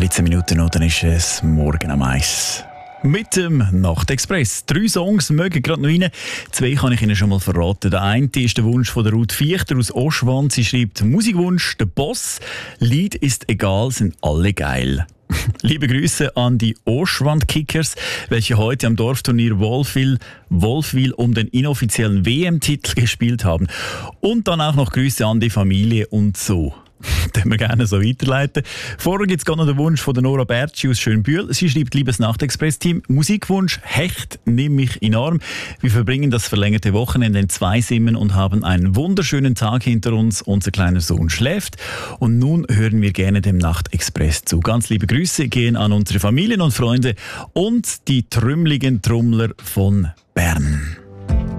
13 Minuten und dann ist es morgen am 1. Mit dem Nachtexpress. 3 Songs mögen gerade noch rein. 2 kann ich Ihnen schon mal verraten. Der eine ist der Wunsch von der Ruth Viechter aus Oschwand. Sie schreibt: Musikwunsch, der Boss. Lied ist egal, sind alle geil. Liebe Grüße an die Oschwand-Kickers, welche heute am Dorfturnier Wolfwil um den inoffiziellen WM-Titel gespielt haben. Und dann auch noch Grüße an die Familie und so. Den wir gerne so weiterleiten. Vorher gibt es gerade noch den Wunsch von der Nora Bertschi aus Schönbühl. Sie schreibt: Liebes Nachtexpress-Team, Musikwunsch, Hecht, nimm mich in den Arm. Wir verbringen das verlängerte Wochenende in Zweisimmen und haben einen wunderschönen Tag hinter uns. Unser kleiner Sohn schläft und nun hören wir gerne dem Nachtexpress zu. Ganz liebe Grüße gehen an unsere Familien und Freunde und die trümmeligen Trommler von Bern.